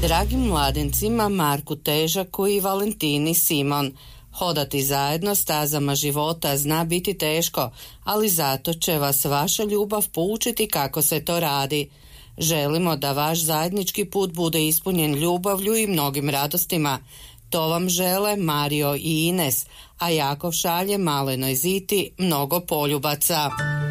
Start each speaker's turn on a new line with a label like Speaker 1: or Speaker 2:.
Speaker 1: Dragim mladencima Marku Težaku i Valentini Simon, hodati zajedno stazama života zna biti teško, ali zato će vas vaša ljubav poučiti kako se to radi. Želimo da vaš zajednički put bude ispunjen ljubavlju i mnogim radostima. To vam žele Mario i Ines, a Jakov šalje malenoj Ziti mnogo poljubaca.